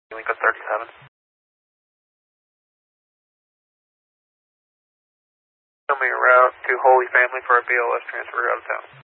Lincoln 37. Tell me a route to Holy Family for a BLS transfer out of town.